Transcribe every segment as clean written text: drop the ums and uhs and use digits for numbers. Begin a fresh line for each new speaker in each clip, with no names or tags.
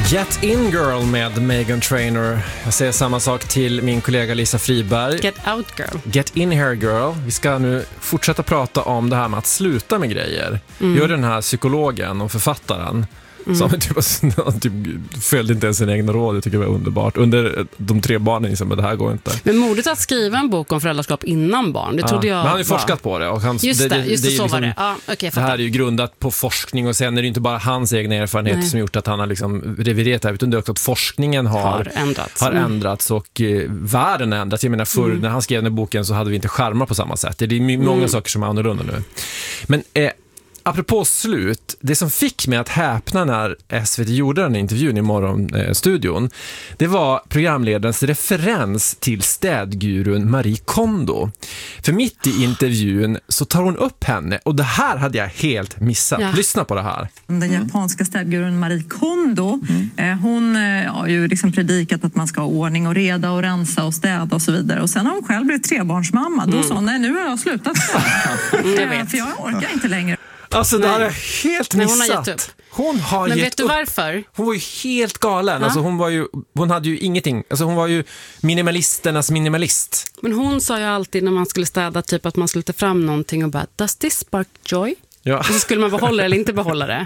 Get In Girl med Meghan Trainor. Jag säger samma sak till min kollega Lisa Friberg.
Get Out Girl.
Get In Here Girl. Vi ska nu fortsätta prata om det här med att sluta med grejer. Gör den här psykologen och författaren som typ följde inte ens sin egna råd. Jag tycker det var underbart. Under de 3 barnen liksom, men det här går inte.
Men modigt att skriva en bok om föräldraskap innan barn, det trodde jag.
Men han har ju forskat på det. Och
Just det, så
liksom,
var det. Ja, okay,
det här är ju grundat på forskning och sen är det inte bara hans egna erfarenheter som gjort att han har liksom reviderat det här, utan det är också att forskningen har ändrats och världen har ändrats. Jag menar, förr när han skrev den boken så hade vi inte skärmar på samma sätt. Det är många saker som är annorlunda nu. Men apropå slut, det som fick mig att häpna när SVT gjorde den intervjun i morgonstudion, det var programledarens referens till städgurun Marie Kondo. För mitt i intervjun så tar hon upp henne, och det här hade jag helt missat. Ja. Lyssna på det här.
Den japanska städgurun Marie Kondo, hon har ju liksom predikat att man ska ha ordning och reda och rensa och städa och så vidare. Och sen har hon själv blivit 3-barnsmamma. Då sa hon, nej, nu har jag slutat städa. För jag orkar inte längre.
Alltså det här är helt missat.
Hon har
Men
vet du varför?
Hon var ju helt galen. Alltså hon hade ju ingenting. Alltså hon var ju minimalisternas minimalist.
Men hon sa ju alltid när man skulle städa typ att man skulle ta fram någonting och bara, does this spark joy? Ja. Och så skulle man behålla det eller inte behålla det.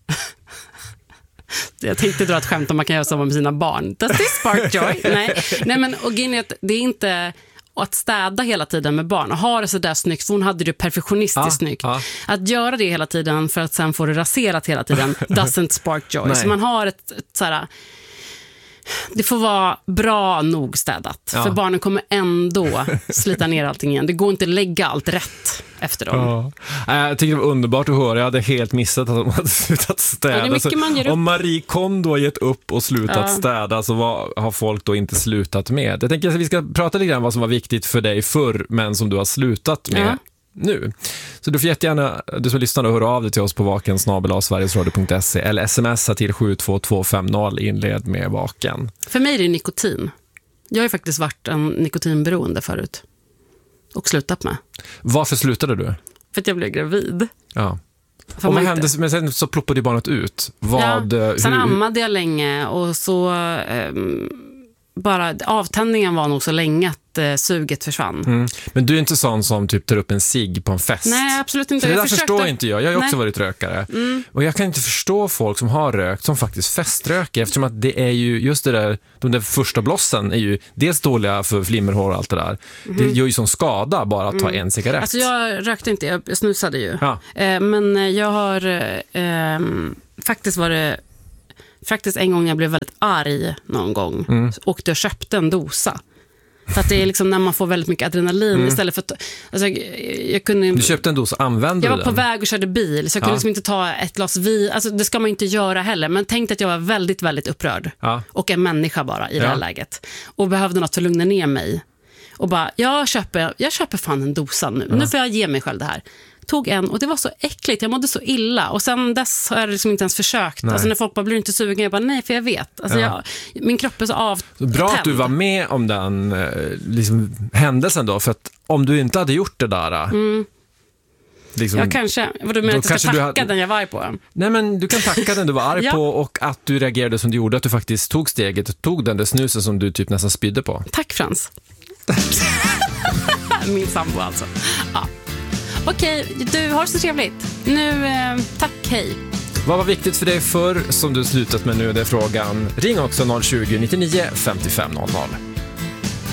Jag tänkte dra ett skämt om man kan göra så med sina barn. Does this spark joy? Nej men och det är inte... Och att städa hela tiden med barn och ha det så där snyggt, för hon hade det perfektionistiskt snyggt. Att göra det hela tiden för att sen få det raserat hela tiden doesn't spark joy. Nej. Så man har ett såhär, det får vara bra nog städat. För barnen kommer ändå slita ner allting igen. Det går inte att lägga allt rätt efter dem.
Jag tycker det var underbart att höra. Jag hade helt missat att de hade slutat städa. Om Marie Kondo har gett upp och slutat städa, så har folk då inte slutat med? Jag tänker att vi ska prata lite grann om vad som var viktigt för dig förr, men som du har slutat med nu. Så du får jättegärna, du som lyssnar, höra av dig till oss på vaken@sverigesradio.se eller smsa till 72250, inled med vaken.
För mig är det nikotin. Jag har ju faktiskt varit en nikotinberoende förut och slutat med.
Varför slutade du?
För att jag blev gravid.
Ja. Och vad hände? Men sen så ploppade barnet ut.
Sen ammade jag länge och så bara avtändningen var nog så länge att suget försvann.
Men du är inte sån som typ tar upp en cigg på en fest?
Nej, absolut inte.
För det där förstår inte jag. Jag har ju också varit rökare. Och jag kan inte förstå folk som har rökt som faktiskt feströker, eftersom att det är ju just det där, de där första blossen är ju dels dåliga för flimmerhår och allt det där. Det gör ju som skada bara att ta en cigarett.
Alltså jag rökte inte, jag snusade ju. Men jag har faktiskt en gång jag blev väldigt arg någon gång och jag köpte en dosa. För att det är liksom när man får väldigt mycket adrenalin istället för att, alltså,
Du köpte en dosa, använde du den?
Jag var på väg och körde bil, så jag kunde liksom inte ta ett glas vin. Alltså det ska man inte göra heller. Men tänkte att jag var väldigt, väldigt upprörd. Och en människa bara i det här läget. Och behövde något för att lugna ner mig. Och bara, jag köper fan en dosa nu. Nu får jag ge mig själv det här. Tog en och det var så äckligt, jag mådde så illa. Och sen dess har jag liksom inte ens försökt. Alltså när folk bara blir inte sugen, jag bara nej, för jag vet. Alltså min kropp är så avtänd.
Bra att du var med om den liksom, händelsen då. För att om du inte hade gjort det där liksom,
ja, kanske. Vad du menar att jag ska tacka den jag var arg på?
Nej, men du kan tacka den du var arg på, och att du reagerade som du gjorde, att du faktiskt tog steget och tog den där snusen som du typ nästan spydde på.
Tack Frans. Min sambo alltså. Ja. Okej, du har så trevligt. Nu, tack, hej.
Vad var viktigt för dig förr som du slutat med nu? Det är frågan. Ring också 020 99 55 00.